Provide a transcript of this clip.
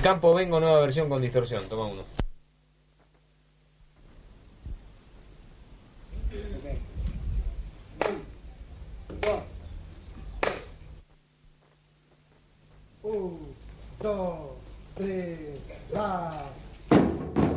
Campo Vengo, nueva versión con distorsión. Toma uno. Un, dos, tres, va.